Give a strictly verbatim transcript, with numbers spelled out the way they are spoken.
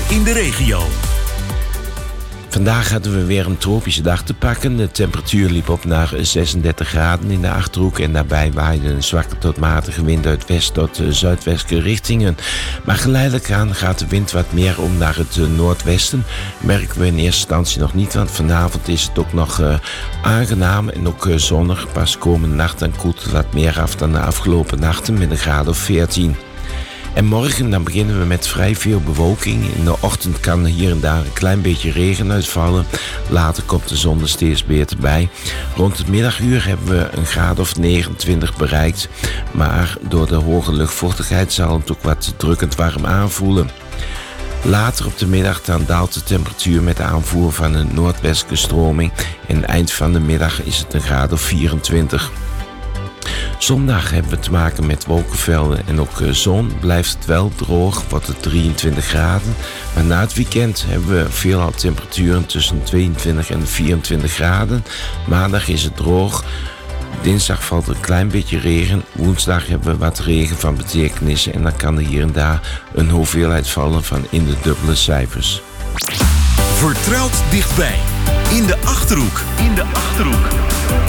in de regio. Vandaag hadden we weer een tropische dag te pakken. De temperatuur liep op naar zesendertig graden in de Achterhoek. En daarbij waaide een zwakke tot matige wind uit west tot zuidwestelijke richtingen. Maar geleidelijk aan gaat de wind wat meer om naar het noordwesten. Merken we in eerste instantie nog niet, want vanavond is het ook nog uh, aangenaam en ook uh, zonnig. Pas komende nacht dan koelt het wat meer af dan de afgelopen nachten met een graad of veertien. En morgen dan beginnen we met vrij veel bewolking. In de ochtend kan hier en daar een klein beetje regen uitvallen. Later komt de zon er steeds beter bij. Rond het middaguur hebben we een graad of negenentwintig bereikt. Maar door de hoge luchtvochtigheid zal het ook wat drukkend warm aanvoelen. Later op de middag dan daalt de temperatuur met de aanvoer van een noordwestelijke stroming. En eind van de middag is het een graad of vierentwintig. Zondag hebben we te maken met wolkenvelden en ook zon. Blijft het wel droog, wordt het drieëntwintig graden. Maar na het weekend hebben we veelal temperaturen tussen tweeëntwintig en vierentwintig graden. Maandag is het droog. Dinsdag valt er een klein beetje regen. Woensdag hebben we wat regen van betekenis. En dan kan er hier en daar een hoeveelheid vallen van in de dubbele cijfers. Vertrouwd dichtbij. In de Achterhoek. In de Achterhoek.